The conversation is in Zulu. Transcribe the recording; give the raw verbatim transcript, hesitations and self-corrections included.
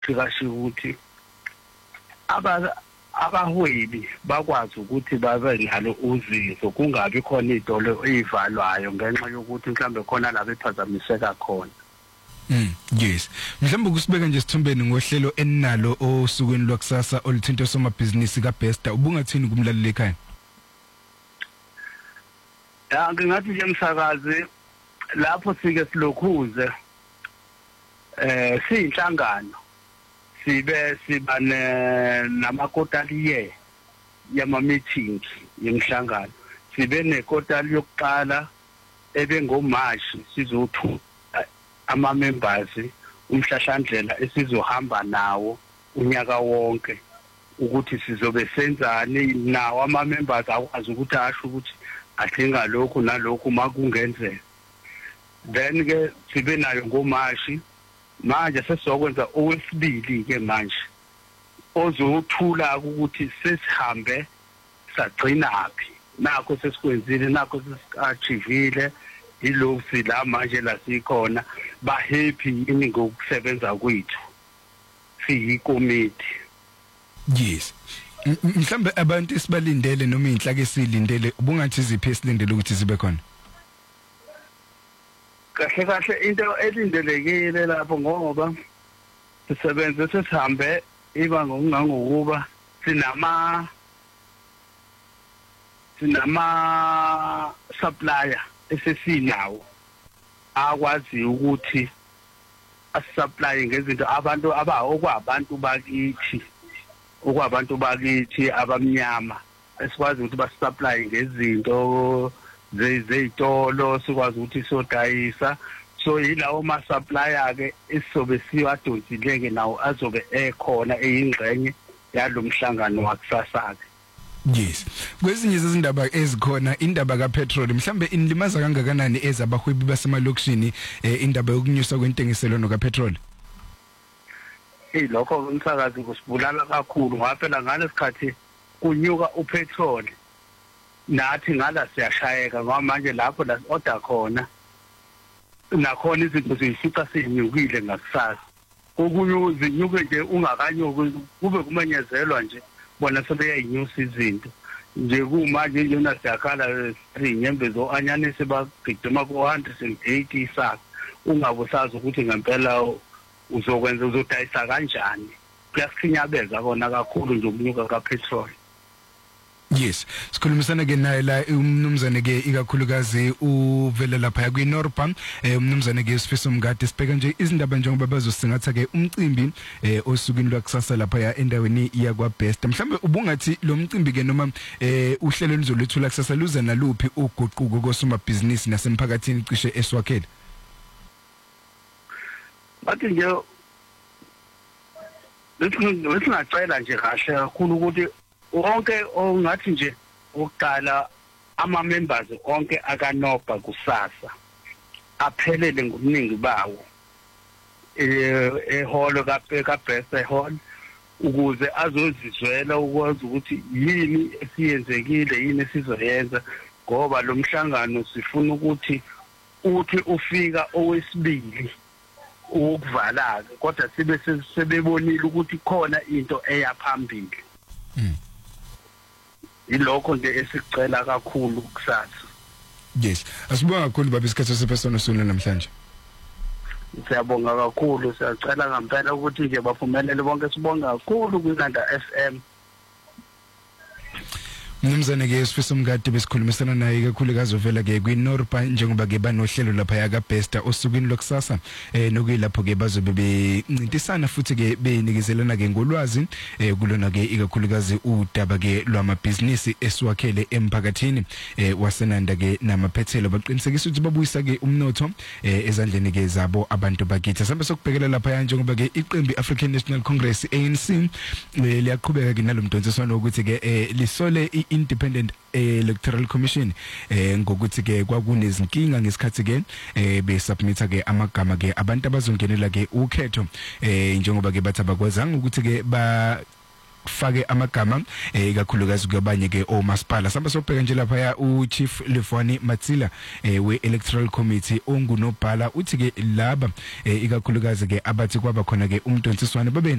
sikasho ukuthi aba abahwebi bakwazi ukuthi babe nalo uzinzo kungabi khona idolo ezivalwayo ngenxa yokuthi mhlambe khona la bephazamiseka khona. Mm yes mhlawumbe kusibeka nje sithombeni ngohlelo enalo osukwini lwakusasa oluthinta somabhizinisi kaBesta ubungathini kumlaleli ekhaya? Ya ngingathi nje msakazi lapho sike silokhuze eh siyinhlangano sibe siba namakotaliye yama meeting yemhlangano sibe nekotali yokuqala ebengoMarch sizothu ama members umhlahlandlela esizohamba nawo unyaka wonke ukuthi sizobe senzani nawo ama members akwazi ukuthi asho ukuthi athenga lokho nalokho makungenzeka. Then ke sibe nayo ngoMarch manje sesizokwenza owesibili ke manje ozothula ukuthi sesihambe sagcinaphi nakho sesikwenzile nakho sesiachivile yilo sila manje la sikhona ba happy yini ngokusebenza kwethu siyikomiti. Yes mhlambe abantu esibalindele noma inhlaka esilindele ubungathi iziphi esilindele ukuthi zibe khona? Kahle kahle into elindelekile lapho ngoba sisebenza sesihambe iba ngokungangokuba sinama sinama supplier esesinawo akwazi ukuthi asupply ngezinto abantu abakwabantu bakithi okwabantu bakithi abamnyama esikwazi ukuthi basupply ngezinto zezitolo sikwazi ukuthi sodayisa so yilawo ma supplier ke esizobe siwadonsileke nawo azobe ekhona eyingxenye yalomhlangano wakusasa ke. Yes kwezinye izindaba ezikhona indaba kapetrol mhlambe inlimaza kangakanani ezabahwebi basemalokishini indaba yokunyusa kwentengiselo no kapetrol? Eh lokho umsakazi kusibulala kakhulu ngaphela ngalesikhathi kunyuka upetrol nathi ngala siyashayeka ngoba manje lapho la order khona nakhona izinto zifica sinyukile ngakusasa okunye zinyuke nje ungakanyuki kube kumenyezelwa nje bona sebeyayinyusa izinto nje kumanje yona siyakhala inyembezo anyanise bagidima ku one hundred eighty isaka ungabusazi ukuthi ngempela uzokwenza uzodayisa kanjani kuyasikhinyabeza kona kakhulu nje ukunyuka kapetrol. Yes sikhulumisana ke naye la umnumzane ke ikakhulukazi uvela lapha kwi Norpa umnumzane ke Sifiso Mngadi sibheka nje izindaba njengoba bazosingatha ke umcimbi osukwini lwakusasa lapha ya endaweni yakwaBesta mhlambe ubungathi lo mcimbi ke noma uhlelo lizolethula kusasa luza naluphi uguquko kosomabhizinisi nasemphakathini cishe eswakhele? Bathi nje lesingacela nje kahle kakhulu ukuthi wonke ongathi nje uqala ama members onke akaNopa kusasa aphelele ngobuningi bawo eh eholo kaBesta hall ukuze azozizwela ukwazi ukuthi yini esiyenzekile yini sizoyenza ngoba lo mhlangano sifuna ukuthi uthi ufika owesibili ukuvala kodwa sibe sebebonile ukuthi khona into eyaphambili. Mm. Ilokho nje esicela kakhulu kusasa. Yes asibonga kakhulu baba isikhathi sepersona sona namhlanje. Siyabonga kakhulu siyacela ngempela ukuthi nje baphumelele bonke sibonga kakhulu kwiNanda F M. Mnumzane ke Sifiso Mngadi besikhulumisana naye kakhulukazi ovela ke kwiNorpa njengoba ke banohlelo lapha yakwaBesta osukwini lokusasa eh nokuyilapho ke bazobe bencintisana futhi ke benikezelana ke ngolwazi eh kulona ke ikakhulukazi udaba ke lwamabhizinisi esiwakhele emphakathini eh wasenanda ke namaphethelo baqinisekisa ukuthi babuyisa ke umnotho eh ezandleni ke zabo abantu bakithi sambe sokubhekela lapha njengoba ke iqembu African National Congress A N C liyaqhubeka ke nalomdontsiswano ukuthi ke lisole Independent Electoral Commission eh ngokuthi ke kwakunezinkinga ngesikhathi ke eh besubmitha ke amagama ke abantu abazongenela ke ukhetho eh njengoba ke bathi abakwazanga ukuthi ke ba fake amagama ikakhulukazi kwabanye ke omasipala. Samba sobheka nje lapha ya uChief Lefwani Matsila we Electoral Committee ongunobhala uthi ke laba ikakhulukazi ke abathi kwaba khona ke umntonsiswane babe